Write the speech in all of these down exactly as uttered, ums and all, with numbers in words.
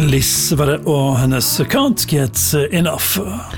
Liz var det, og hennes Can't Get Enough.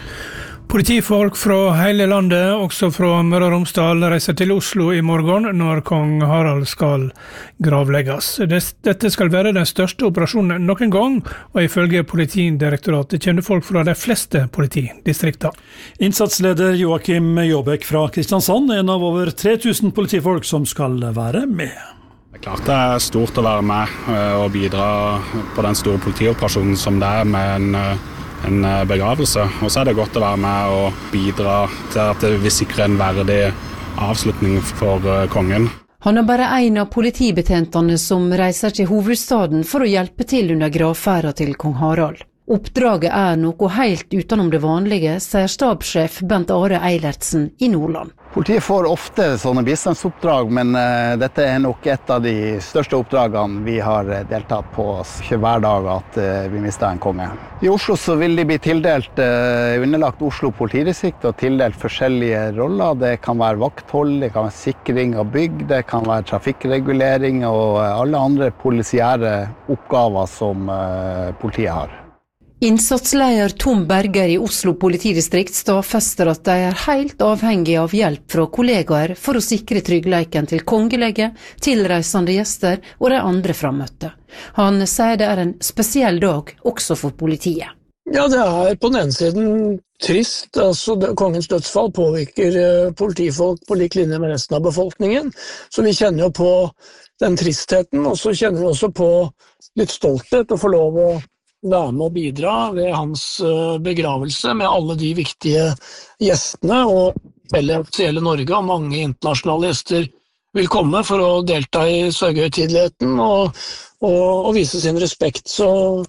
Politifolk fra hele landet, også fra Møre og Romsdal, reiser til Oslo i morgen når kong Harald skal gravlegges. Dette skal være den største operasjonen noen gang, og ifølge Politidirektoratet kjenner folk fra de fleste politidistrikter. Innsatsleder Joakim Jåbæk fra Kristiansand, en av over tre tusen politifolk som skal være med. Det er klart det er stort å være med og bidra på den store politioperasjonen som det er med en, en begravelse. Og så er det godt å være med og bidra til at vi sikrer en verdig avslutning for kongen. Han er bare en av politibetjentene som reiser til hovedstaden for å hjelpe til under gravferden til kong Harald. Oppdraget er noe helt utenom det vanlige, sier stabssjef Bent Are Eilertsen i Nordland. Politiet får ofte sånne bistandsoppdrag, men uh, dette er nok et av de største oppdragene vi har deltatt på. Ikke hver dag at uh, vi mister en konge. I Oslo så vil de bli tildelt uh, underlagt Oslo politidistrikt og tildelt forskjellige roller. Det kan være vakthold, det kan være sikring av bygg, det kan være trafikkregulering og uh, alle andre polisiære oppgaver som uh, politiet har. Innsatsleder Tom Berger i Oslo politidistrikt stadfester at de er helt avhengige av hjelp fra kollegaer for å sikre tryggleiken til kongelege, tilreisende gjester og de andre frammøtte. Han sier det er en spesiell dag også for politiet. Ja, det er på den ene siden trist. Altså, kongens dødsfall påvirker politifolk på lik linje med resten av befolkningen. Så vi kjenner jo på den tristheten, og så kjenner vi også på litt stolthet å få lov å være med å bidra ved hans begravelse med alle de viktige gjestene, og hele offisielle Norge og mange internasjonale gjester vil komme for å delta i sørgehøytideligheten og, og, og vise sin respekt. Så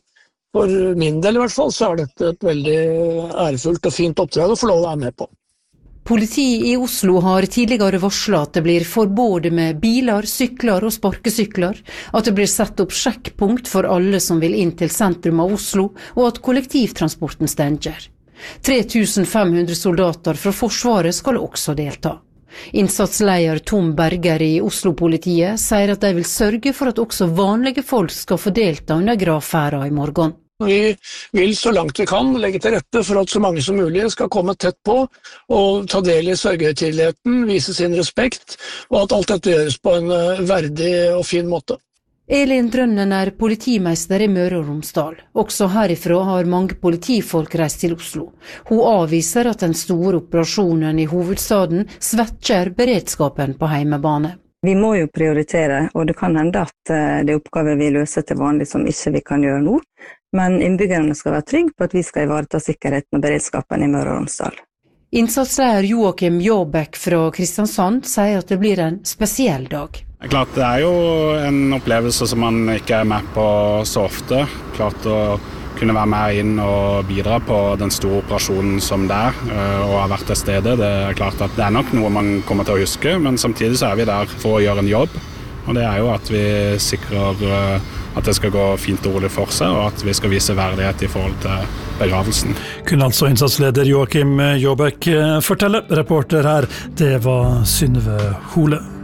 for min del i hvert fall så er dette et veldig ærefullt og fint oppdrag å få lov å være med på. Politiet i Oslo har tidligere varslet at det blir forbudt med biler, sykler og sparkesykler, at det blir satt opp sjekkpunkt for alle som vil inn til sentrum av Oslo, og at kollektivtransporten stenger. tre tusen fem hundre soldater fra Forsvaret skal også delta. Innsatsleder Tom Berger i Oslo-politiet sier at de vil sørge for at også vanlige folk skal få delta under gravferden i morgen. Vi vil så langt vi kan legge til rette for at så mange som mulig skal komme tett på og ta del i sørgehøytideligheten, vise sin respekt, og at alt dette gjøres på en verdig og fin måte. Elin Drønnen er politimeister i Møre og Romsdal. Også herifra har mange politifolk reist til Oslo. Hun avviser at den store operasjonen i hovedstaden svekker beredskapen på heimebane. Vi må jo prioritere, og det kan hende at det er oppgaver vi løser til vanlig som ikke vi kan gjøre nå. Men innbyggerne skal være trygge på at vi skal ivareta sikkerheten og beredskapen i Møre og Romsdal. Innsatsleder Joakim Jåbæk fra Kristiansand sier at det blir en spesiell dag. Det er klart, det er jo en opplevelse som man ikke er med på så ofte. Klart å kunne være med inn og bidra på den store operasjonen som det er, og har vært til stede. Det er klart at det er nok noe man kommer til å huske, men samtidig så er vi der for å gjøre en jobb. Og det er jo at vi sikrer at det skal gå fint og rolig for seg, og at vi skal vise verdighet i forhold til begravelsen. Kunne altså innsatsleder Joakim Jåbæk fortelle. Reporter her, det var Synnøve Hole.